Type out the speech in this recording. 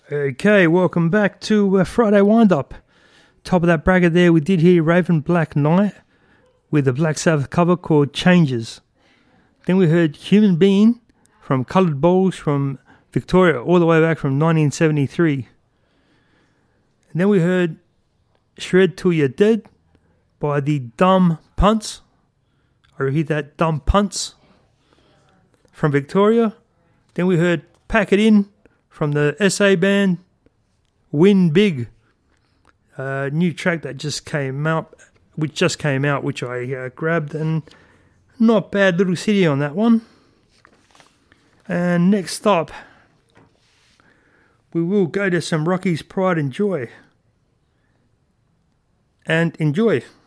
Okay, welcome back to Friday Wind-Up. Top of that bracket there, we did hear Raven Black Knight with a Black Sabbath cover called Changes. Then we heard Human Being from Coloured Balls from Victoria, all the way back from 1973. And then we heard Shred Till You're Dead by the Dumb Punts. I repeat that, Dumb Punts from Victoria. Then we heard Pack It In from the SA band Win Big. New track that just came out, which I grabbed, and not bad little city on that one. And next up, we will go to some Rocky's Pride and Joy. And enjoy.